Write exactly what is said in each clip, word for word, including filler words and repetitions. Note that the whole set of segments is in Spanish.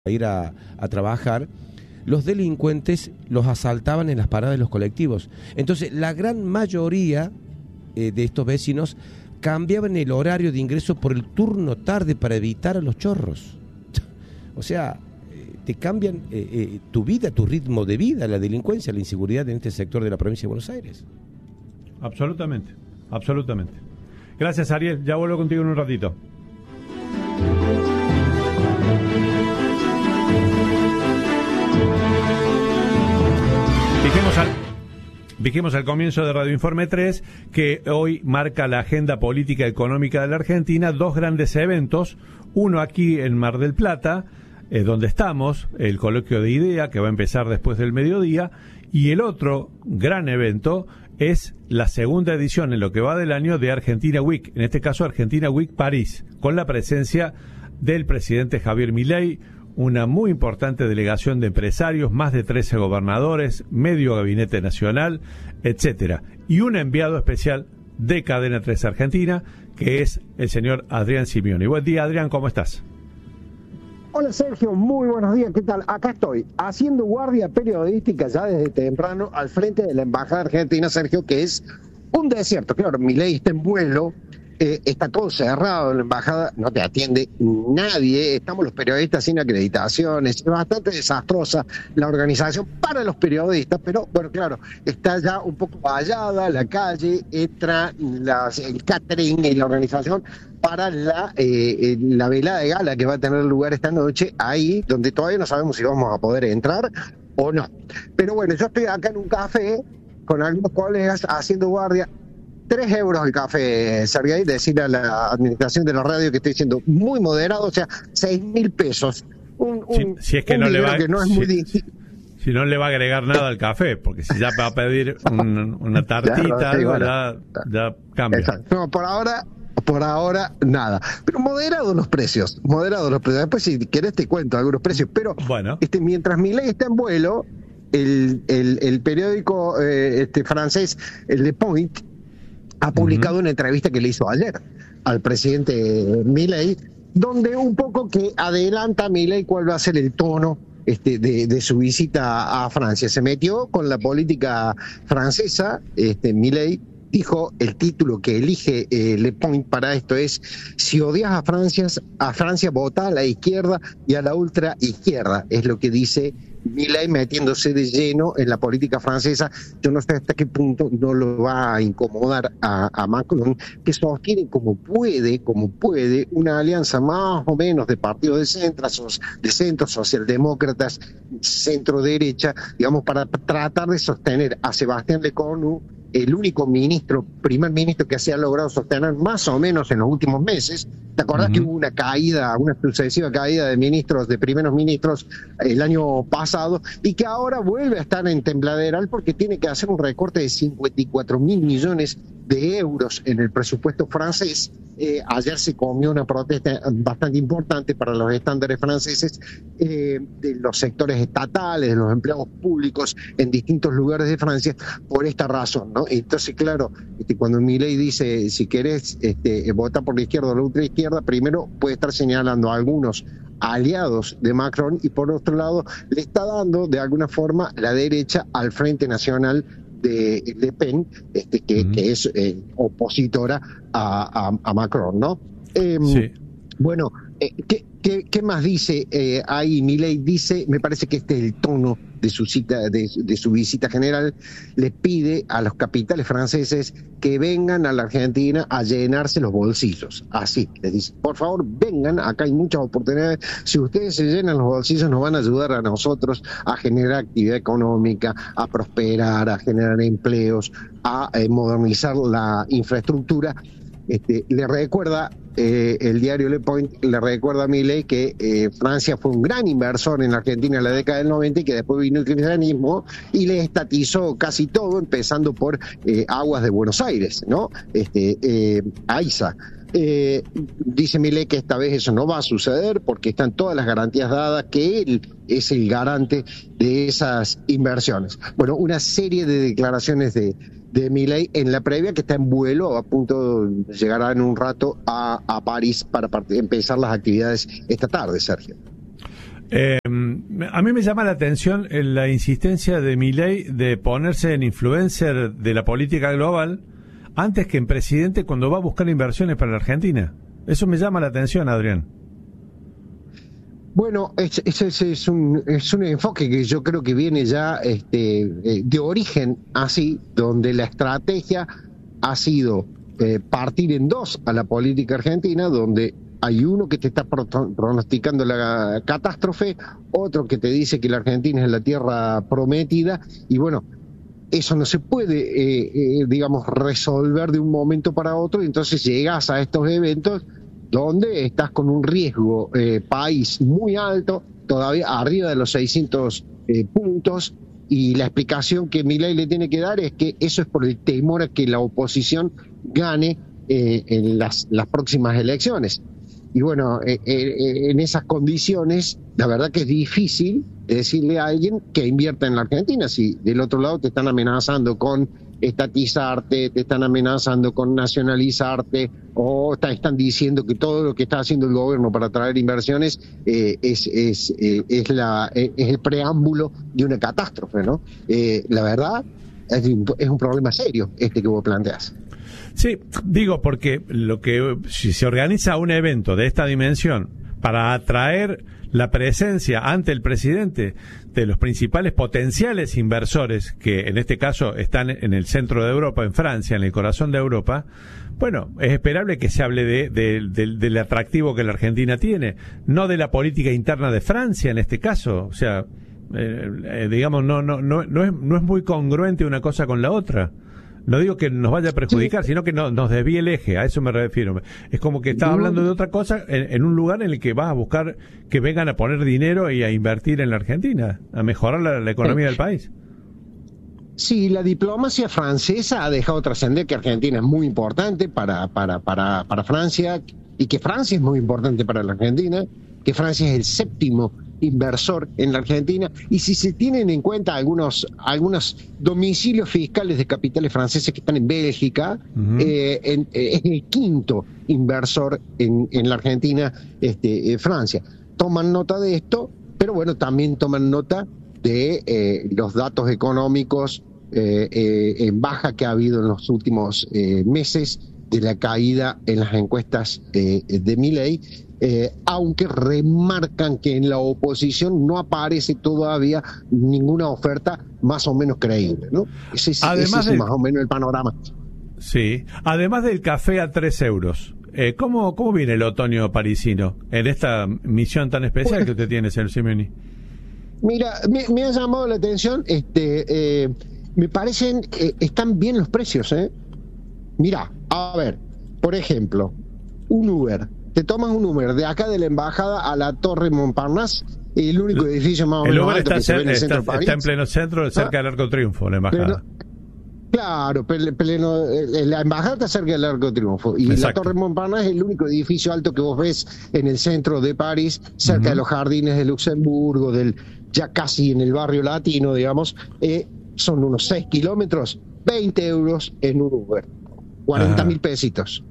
ir a, a trabajar, los delincuentes los asaltaban en las paradas de los colectivos. Entonces, la gran mayoría eh, de estos vecinos cambiaban el horario de ingreso por el turno tarde para evitar a los chorros. O sea, eh, te cambian eh, eh, tu vida, tu ritmo de vida, la delincuencia, la inseguridad en este sector de la provincia de Buenos Aires. Absolutamente, absolutamente. Gracias, Ariel. Ya vuelvo contigo en un ratito. Dijimos al, dijimos al comienzo de Radio Informe tres que hoy marca la agenda política y económica de la Argentina dos grandes eventos, uno aquí en Mar del Plata, eh, donde estamos, el coloquio de IDEA, que va a empezar después del mediodía, y el otro gran evento es la segunda edición en lo que va del año de Argentina Week, en este caso Argentina Week París, con la presencia del presidente Javier Milei, una muy importante delegación de empresarios, más de trece gobernadores, medio gabinete nacional, etcétera, y un enviado especial de Cadena tres Argentina, que es el señor Adrián Simeoni. Buen día, Adrián, ¿cómo estás? Hola, Sergio, muy buenos días, ¿qué tal? Acá estoy, haciendo guardia periodística ya desde temprano al frente de la Embajada Argentina, Sergio, que es un desierto. Claro, Milei está en vuelo, eh, está todo cerrado en la embajada, no te atiende nadie, estamos los periodistas sin acreditaciones, es bastante desastrosa la organización para los periodistas, pero bueno, claro, está ya un poco vallada la calle, entra las, el catering y la organización para la, eh, la velada de gala que va a tener lugar esta noche, ahí donde todavía no sabemos si vamos a poder entrar o no. Pero bueno, yo estoy acá en un café con algunos colegas haciendo guardia. Tres euros el café, Sergei, decirle a la administración de la radio que estoy siendo muy moderado, o sea, seis mil pesos. Un, un, si, si es que no le va que no es muy si, si, si no le va a agregar nada al café, porque si ya va a pedir un, una tartita, claro, sí, algo, bueno, ya, ya cambia. Exacto. No, por ahora, por ahora nada. Pero moderados los precios, moderados los precios. Después, si querés, te cuento algunos precios. Pero bueno, este, mientras Milei está en vuelo, el, el, el periódico eh, este, francés, el Le Point, ha publicado uh-huh. una entrevista que le hizo ayer al presidente Milei, donde un poco que adelanta a Milei cuál va a ser el tono este, de, de su visita a Francia. Se metió con la política francesa, este, Milei dijo, el título que elige eh, Le Point para esto es: si odias a Francia, a Francia vota a la izquierda y a la ultra izquierda, es lo que dice Milei, metiéndose de lleno en la política francesa. Yo no sé hasta qué punto no lo va a incomodar a, a Macron, que sostiene como puede, como puede, una alianza más o menos de partidos de centro, de centro, socialdemócratas, centro-derecha, digamos, para tratar de sostener a Sebastián Lecornu, el único ministro, primer ministro que se ha logrado sostener más o menos en los últimos meses. ¿Te acordás uh-huh. que hubo una caída, una sucesiva caída de ministros, de primeros ministros el año pasado, y que ahora vuelve a estar en tembladeral porque tiene que hacer un recorte de cincuenta y cuatro mil millones de euros en el presupuesto francés? Eh, ayer se comió una protesta bastante importante para los estándares franceses eh, de los sectores estatales, de los empleados públicos en distintos lugares de Francia, por esta razón, ¿no? Entonces, claro, este, cuando Milei dice, si querés este, votar por la izquierda o la ultraizquierda, primero puede estar señalando a algunos aliados de Macron, y por otro lado le está dando de alguna forma la derecha al Frente Nacional de Le Pen, este, que, uh-huh. que es eh, opositora a, a, a Macron, ¿no? Eh, sí. Bueno, eh, ¿qué, qué, ¿qué más dice eh, ahí Milei? Dice, me parece que este es el tono de su cita, de, de su visita general. Le pide a los capitales franceses que vengan a la Argentina a llenarse los bolsillos. Así, les dice, por favor, vengan, acá hay muchas oportunidades. Si ustedes se llenan los bolsillos, nos van a ayudar a nosotros a generar actividad económica, a prosperar, a generar empleos, a eh, modernizar la infraestructura. Este, le recuerda, eh, el diario Le Point le recuerda a Milei que eh, Francia fue un gran inversor en la Argentina en la década del noventa, y que después vino el kirchnerismo y le estatizó casi todo, empezando por eh, Aguas de Buenos Aires, ¿no? Este, eh, AISA. Eh, dice Milei que esta vez eso no va a suceder porque están todas las garantías dadas, que él es el garante de esas inversiones. Bueno, una serie de declaraciones de, de Milei en la previa, que está en vuelo, a punto de llegar en un rato a, a París para part- empezar las actividades esta tarde, Sergio. Eh, a mí me llama la atención la insistencia de Milei de ponerse en influencer de la política global antes que en presidente cuando va a buscar inversiones para la Argentina. Eso me llama la atención, Adrián. Bueno, ese es, es, es, un, es un enfoque que yo creo que viene ya este, de origen así, donde la estrategia ha sido eh, partir en dos a la política argentina, donde hay uno que te está pronosticando la catástrofe, otro que te dice que la Argentina es la tierra prometida, y bueno, eso no se puede, eh, eh, digamos, resolver de un momento para otro, y entonces llegas a estos eventos donde estás con un riesgo eh, país muy alto, todavía arriba de los seiscientos eh, puntos, y la explicación que Milei le tiene que dar es que eso es por el temor a que la oposición gane eh, en las, las próximas elecciones. Y bueno, eh, eh, en esas condiciones, la verdad que es difícil decirle a alguien que invierta en la Argentina. Si del otro lado te están amenazando con estatizarte, te están amenazando con nacionalizarte, o te están diciendo que todo lo que está haciendo el gobierno para traer inversiones eh, es, es, eh, es, la, es el preámbulo de una catástrofe, ¿no? Eh, la verdad es un, es un problema serio este que vos planteás. Sí, digo porque lo que si se organiza un evento de esta dimensión para atraer la presencia ante el presidente de los principales potenciales inversores que en este caso están en el centro de Europa, en Francia, en el corazón de Europa, bueno, es esperable que se hable de, de, de, del atractivo que la Argentina tiene, no de la política interna de Francia en este caso, o sea, eh, eh, digamos, no, no, no, no es, no es muy congruente una cosa con la otra. No digo que nos vaya a perjudicar, sí, sino que no, nos desvíe el eje, a eso me refiero. Es como que estás hablando de otra cosa en, en un lugar en el que vas a buscar que vengan a poner dinero y a invertir en la Argentina, a mejorar la, la economía del país. Sí, la diplomacia francesa ha dejado trascender que Argentina es muy importante para, para, para, para Francia, y que Francia es muy importante para la Argentina, que Francia es el séptimo inversor en la Argentina, y si se tienen en cuenta algunos algunos domicilios fiscales de capitales franceses que están en Bélgica, uh-huh. eh, en, eh, es el quinto inversor en, en la Argentina, este, eh, Francia. Toman nota de esto, pero bueno, también toman nota de eh, los datos económicos eh, eh, en baja que ha habido en los últimos eh, meses, de la caída en las encuestas eh, de Milei, eh, aunque remarcan que en la oposición no aparece todavía ninguna oferta más o menos creíble, ¿no? Ese, ese, ese es del, más o menos el panorama. Sí, además del café a tres euros, eh, ¿cómo, ¿cómo viene el otoño parisino en esta misión tan especial bueno, que usted tiene, señor Simeoni? Mira, me, me ha llamado la atención, este, eh, me parecen, eh, están bien los precios, ¿eh? Mira, a ver, por ejemplo, un Uber. Te tomas un Uber de acá de la embajada a la Torre Montparnasse, el único edificio más o menos alto está que se ve en el centro está, de París. Está en pleno centro, cerca del Arco de Triunfo, la embajada. Pero, claro, pleno, la embajada está cerca del Arco de Triunfo, y Exacto. la Torre Montparnasse es el único edificio alto que vos ves en el centro de París, cerca uh-huh. de los jardines de Luxemburgo, del ya casi en el barrio latino, digamos. Eh, son unos seis kilómetros, veinte euros en un Uber. cuarenta mil pesitos.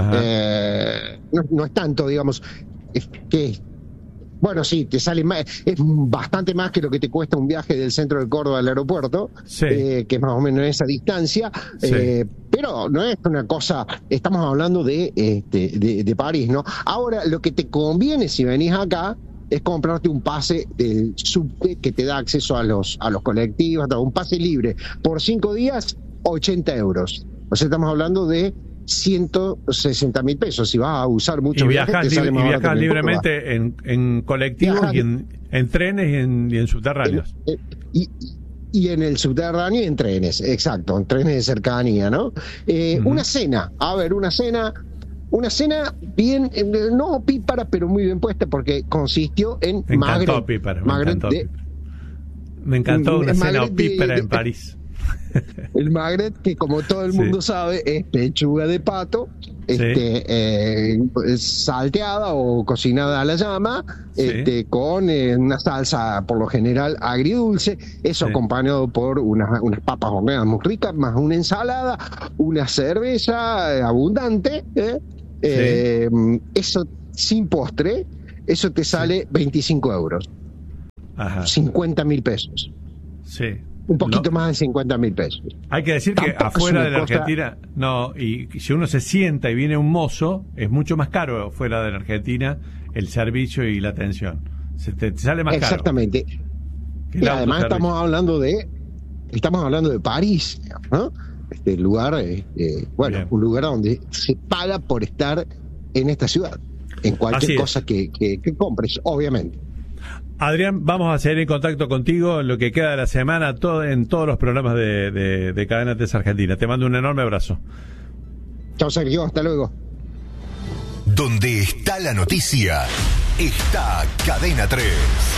Eh, no, no es tanto, digamos, es que, bueno, sí, te sale más, es bastante más que lo que te cuesta un viaje del centro de Córdoba al aeropuerto, sí. eh, que es más o menos esa distancia, sí. eh, pero no es una cosa, estamos hablando de, este, de, de París, ¿no? Ahora, lo que te conviene si venís acá es comprarte un pase del subte que te da acceso a los, a los colectivos, un pase libre por cinco días, ochenta euros. O sea, estamos hablando de ciento sesenta mil pesos. Si vas a usar mucho, y viajas, viaje, li- y viajas libremente en, en colectivos viajas, y en, en trenes y en, y en subterráneos. En, en, y, y en el subterráneo y en trenes, exacto, en trenes de cercanía, ¿no? Eh, uh-huh. Una cena, a ver, una cena, una cena bien, eh, no pípara, pero muy bien puesta, porque consistió en me magret. Encantó, pípara, me encantó, de, me encantó una cena pípara en París. El magret, que como todo el mundo sí. sabe, es pechuga de pato, sí. este, eh, salteada o cocinada a la llama, sí. este, con eh, una salsa por lo general agridulce, eso sí. acompañado por unas, unas papas horneadas muy ricas, más una ensalada, una cerveza abundante, ¿eh? Sí. Eh, eso sin postre, eso te sale sí. veinticinco euros. Ajá. cincuenta mil pesos. Sí. Un poquito No. más de cincuenta mil pesos. Hay que decir que Tampoco es afuera una de la cosa- Argentina, no, y si uno se sienta y viene un mozo, es mucho más caro fuera de la Argentina el servicio y la atención. Se te, te sale más Exactamente. caro. que el Y además autoservicio. estamos hablando de estamos hablando de París, ¿no? Este lugar, este, bueno, Bien. un lugar donde se paga por estar en esta ciudad, en Así cualquier es. cosa que, que, que compres, obviamente. Adrián, vamos a seguir en contacto contigo en lo que queda de la semana, todo, en todos los programas de, de, de Cadena T E S Argentina. Te mando un enorme abrazo. Chao, Sergio, hasta luego. Donde está la noticia, está Cadena tres.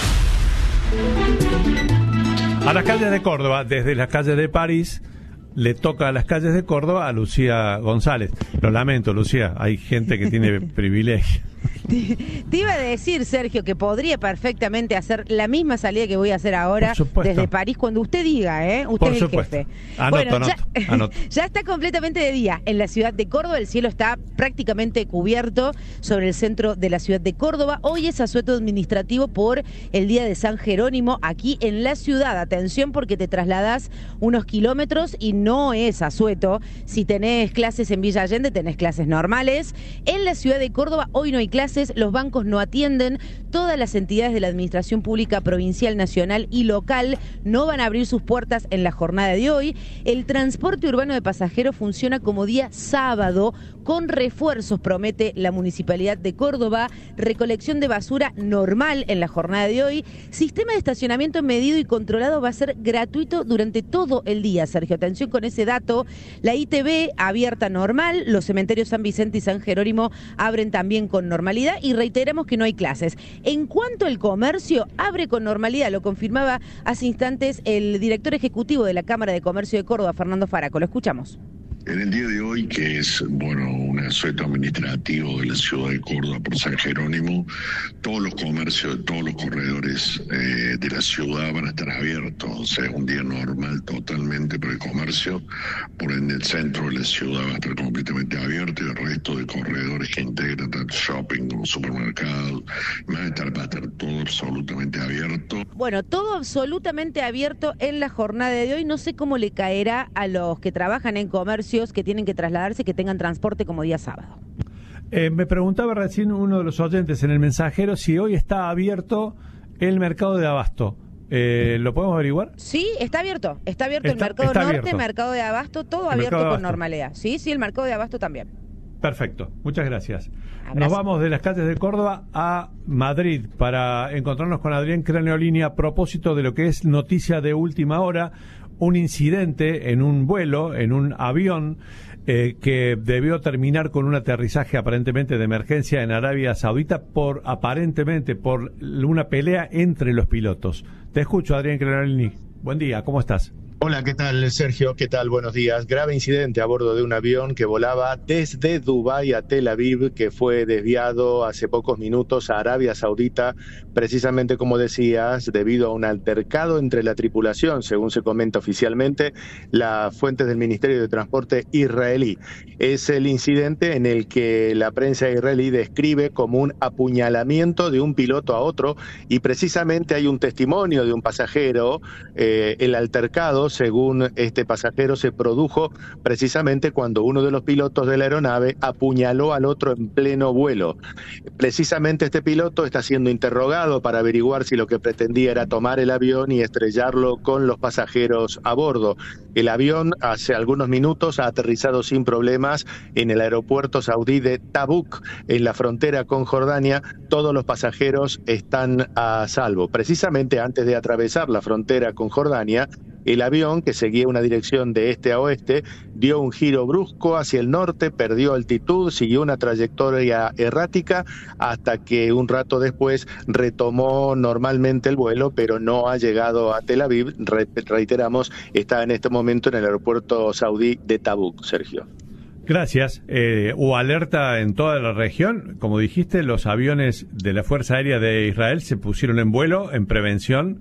A las calles de Córdoba, desde las calles de París, le toca a las calles de Córdoba a Lucía González. Lo lamento, Lucía, hay gente que tiene privilegio. Te, te iba a decir, Sergio, que podría perfectamente hacer la misma salida que voy a hacer ahora Por supuesto. desde París, cuando usted diga, ¿eh? Usted Por es el supuesto. jefe. Anoto, bueno, anoto, ya, anoto. ya está completamente de día. En la ciudad de Córdoba el cielo está prácticamente cubierto sobre el centro de la ciudad de Córdoba. Hoy es asueto administrativo por el Día de San Jerónimo aquí en la ciudad. Atención porque te trasladás unos kilómetros y no es asueto. Si tenés clases en Villa Allende, tenés clases normales. En la ciudad de Córdoba hoy no hay clases, los bancos no atienden, todas las entidades de la administración pública provincial, nacional y local no van a abrir sus puertas en la jornada de hoy. El transporte urbano de pasajeros funciona como día sábado, con refuerzos, promete la Municipalidad de Córdoba, recolección de basura normal en la jornada de hoy. Sistema de estacionamiento medido y controlado va a ser gratuito durante todo el día, Sergio. Atención con ese dato. La I T B abierta normal, los cementerios San Vicente y San Jerónimo abren también con normalidad y reiteramos que no hay clases. En cuanto al comercio, abre con normalidad, lo confirmaba hace instantes el director ejecutivo de la Cámara de Comercio de Córdoba, Fernando Faraco. Lo escuchamos. En el día de hoy, que es, bueno, un asueto administrativo de la ciudad de Córdoba por San Jerónimo, todos los comercios de todos los corredores eh, de la ciudad van a estar abiertos, o sea, un día normal totalmente para el comercio, por ende el centro de la ciudad va a estar completamente abierto y el resto de corredores que integran tanto shopping como supermercados, van a estar, va a estar todo absolutamente abierto. Bueno, todo absolutamente abierto en la jornada de hoy. No sé cómo le caerá a los que trabajan en comercio que tienen que trasladarse, que tengan transporte como día sábado. Eh, me preguntaba recién uno de los oyentes en el mensajero si hoy está abierto el mercado de abasto. Eh, ¿Lo podemos averiguar? Sí, está abierto. Está abierto Está- el mercado está norte, abierto. mercado de abasto, todo El abierto mercado de con abasto. normalidad. Sí, sí, el mercado de abasto también. Perfecto, muchas gracias. Abrazo. Nos vamos de las calles de Córdoba a Madrid para encontrarnos con Adrián Craneolini a propósito de lo que es noticia de última hora, un incidente en un vuelo, en un avión eh, que debió terminar con un aterrizaje aparentemente de emergencia en Arabia Saudita por aparentemente por una pelea entre los pilotos. Te escucho, Adrián Craneolini. Buen día, ¿cómo estás? Hola, ¿qué tal, Sergio? ¿Qué tal? Buenos días. Grave incidente a bordo de un avión que volaba desde Dubái a Tel Aviv, que fue desviado hace pocos minutos a Arabia Saudita, precisamente como decías, debido a un altercado entre la tripulación, según se comenta oficialmente, las fuentes del Ministerio de Transporte israelí. Es el incidente en el que la prensa israelí describe como un apuñalamiento de un piloto a otro y precisamente hay un testimonio de un pasajero, eh, el altercado, según este pasajero, se produjo precisamente cuando uno de los pilotos de la aeronave apuñaló al otro en pleno vuelo. Precisamente este piloto está siendo interrogado para averiguar si lo que pretendía era tomar el avión y estrellarlo con los pasajeros a bordo. El avión hace algunos minutos ha aterrizado sin problemas en el aeropuerto saudí de Tabuk, en la frontera con Jordania. Todos los pasajeros están a salvo. Precisamente antes de atravesar la frontera con Jordania, el avión, que seguía una dirección de este a oeste, dio un giro brusco hacia el norte, perdió altitud, siguió una trayectoria errática hasta que un rato después retomó normalmente el vuelo, pero no ha llegado a Tel Aviv. Re- reiteramos, está en este momento en el aeropuerto saudí de Tabuk, Sergio. Gracias. Eh, hubo alerta en toda la región. Como dijiste, los aviones de la Fuerza Aérea de Israel se pusieron en vuelo en prevención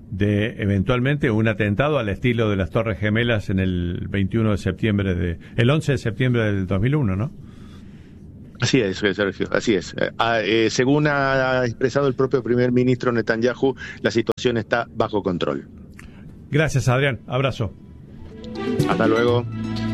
de eventualmente un atentado al estilo de las Torres Gemelas en el veintiuno de septiembre de el once de septiembre del dos mil uno, ¿no? Así es, Sergio, así es. Eh, eh, según ha expresado el propio primer ministro Netanyahu, la situación está bajo control. Gracias, Adrián. Abrazo. Hasta luego.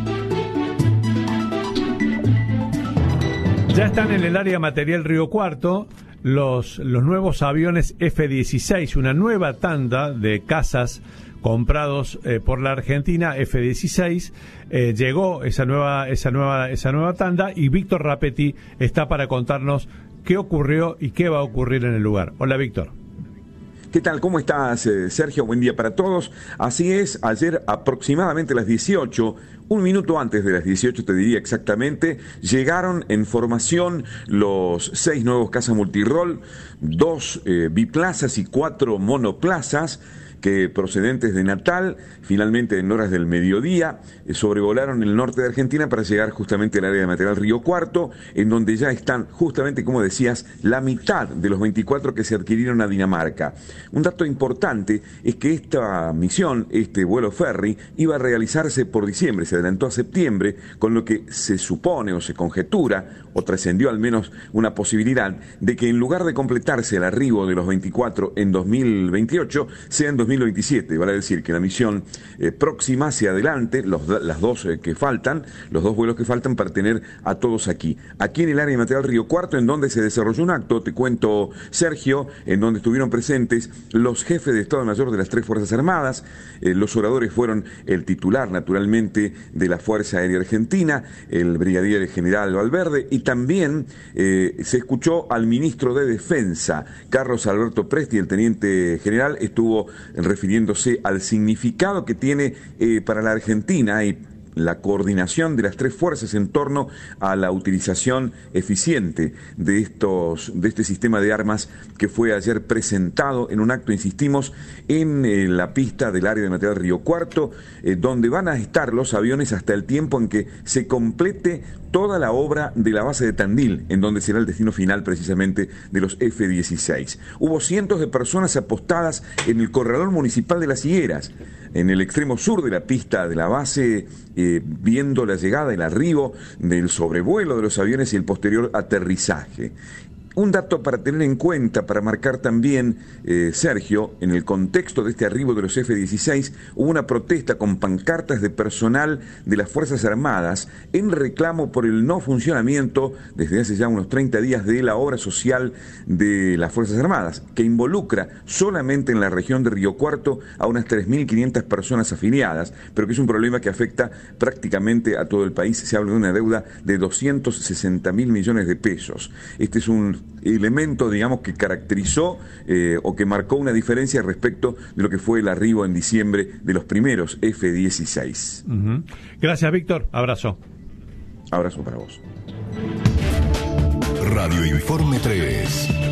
Ya están en el área material Río Cuarto los, los nuevos aviones F dieciséis, una nueva tanda de cazas comprados eh, por la Argentina, F dieciséis. Eh, llegó esa nueva, esa nueva, esa nueva tanda y Víctor Rapetti está para contarnos qué ocurrió y qué va a ocurrir en el lugar. Hola, Víctor. ¿Qué tal? ¿Cómo estás, eh, Sergio? Buen día para todos. Así es, ayer aproximadamente a las dieciocho, un minuto antes de las dieciocho te diría exactamente, llegaron en formación los seis nuevos cazas multirol, dos eh, biplazas y cuatro monoplazas, que procedentes de Natal, finalmente en horas del mediodía, eh, sobrevolaron el norte de Argentina para llegar justamente al área de material Río Cuarto, en donde ya están justamente, como decías, la mitad de los veinticuatro que se adquirieron a Dinamarca. Un dato importante es que esta misión, este vuelo ferry, iba a realizarse por diciembre, se adelantó a septiembre, con lo que se supone o se conjetura, o trascendió al menos una posibilidad, de que en lugar de completarse el arribo de los veinticuatro en dos mil veintiocho, sea en dos mil veintisiete, vale decir que la misión eh, próxima se adelante, los, las dos eh, que faltan, los dos vuelos que faltan para tener a todos aquí. Aquí en el área de material Río Cuarto, en donde se desarrolló un acto, te cuento, Sergio, en donde estuvieron presentes los jefes de Estado Mayor de las tres Fuerzas Armadas, eh, los oradores fueron el titular, naturalmente, de la Fuerza Aérea Argentina, el brigadier general Valverde, y también eh, se escuchó al ministro de Defensa, Carlos Alberto Presti, el teniente general, estuvo refiriéndose al significado que tiene eh, para la Argentina y la coordinación de las tres fuerzas en torno a la utilización eficiente de estos de este sistema de armas que fue ayer presentado en un acto, insistimos, en eh, la pista del área de material Río Cuarto, eh, donde van a estar los aviones hasta el tiempo en que se complete toda la obra de la base de Tandil, en donde será el destino final precisamente de los F dieciséis. Hubo cientos de personas apostadas en el corralón municipal de Las Higueras, en el extremo sur de la pista de la base, eh, viendo la llegada, el arribo del sobrevuelo de los aviones y el posterior aterrizaje. Un dato para tener en cuenta, para marcar también, eh, Sergio, en el contexto de este arribo de los F dieciséis, hubo una protesta con pancartas de personal de las Fuerzas Armadas en reclamo por el no funcionamiento, desde hace ya unos treinta días, de la obra social de las Fuerzas Armadas, que involucra solamente en la región de Río Cuarto a unas tres mil quinientas personas afiliadas, pero que es un problema que afecta prácticamente a todo el país. Se habla de una deuda de doscientos sesenta mil millones de pesos. Este es un elemento, digamos, que caracterizó eh, o que marcó una diferencia respecto de lo que fue el arribo en diciembre de los primeros F dieciséis. Uh-huh. Gracias, Víctor. Abrazo. Abrazo para vos. Radio Informe tres.